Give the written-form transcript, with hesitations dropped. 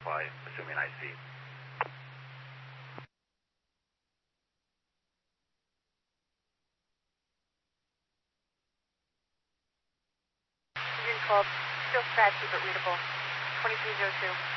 verify, assuming I see. Green 12, still scratchy but readable. 2302.